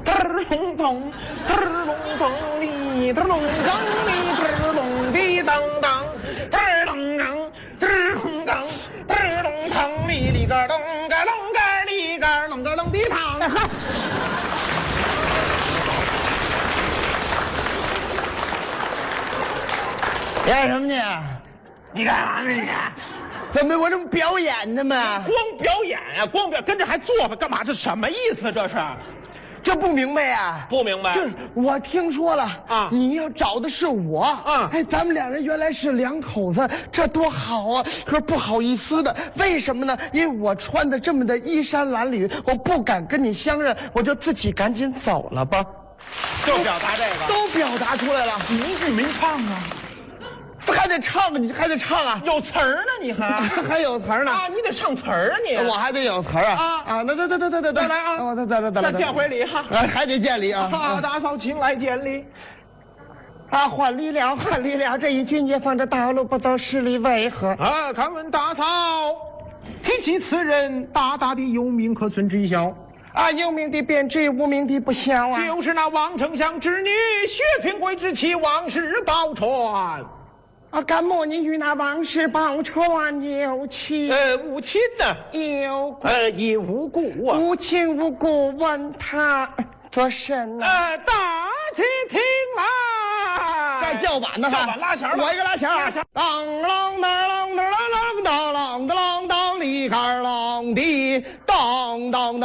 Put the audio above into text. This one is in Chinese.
咚咚，咚咚哩，咚咚当哩，咚滴当当，咚当，咚当，咚当哩哩个咚个隆个哩个隆个隆滴当。 演什么去？ 你干嘛呢你？ 怎么我这不表演呢吗？ 光表演呀，光表跟着还做吧，干嘛？这什么意思？这是？ 这不明白呀？ 不明白？ 就是我听说了啊， 你要找的是我啊， 哎，咱们俩人原来是两口子，这多好啊！可是不好意思的，为什么呢？因为我穿的这么的衣衫褴褛，我不敢跟你相认，我就自己赶紧走了吧。 就表达这个， 都表达出来了， 你一句没唱啊？ 还得唱啊，你还得唱啊， 有词儿呢，你还有词儿呢啊！你得唱词儿啊，你我还得有词儿啊！那再来啊！再见回礼哈！ 还得见礼啊！ 大嫂请来见礼。 换礼了，换礼了！这一句你放着道路不走，十里为何？ 敢问大嫂，提起此人，大大的有名可存知晓？ 有名的便知，无名的不晓啊！ 就是那王丞相之女，薛平贵之妻，王氏宝钏。 敢莫你与那王氏宝钏有情？ 无亲呢？ 有故？ 亦无故啊！ 无情无故，问他做甚呢？ 大家听来。 这叫板呢？ 叫板拉弦吧。 我一个拉弦啊！当啷当啷当啷当啷当啷当啷哩个啷的当当当。